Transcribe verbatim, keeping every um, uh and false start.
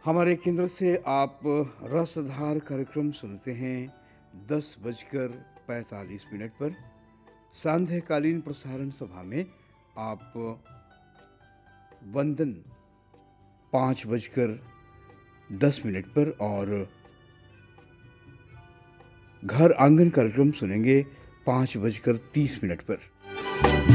हमारे केंद्र से आप रसधार कार्यक्रम सुनते हैं दस बजकर पैंतालीस मिनट पर। सांध्यकालीन प्रसारण सभा में आप वंदन पाँच बजकर दस मिनट पर और घर आंगन कार्यक्रम सुनेंगे पाँच बजकर तीस मिनट पर।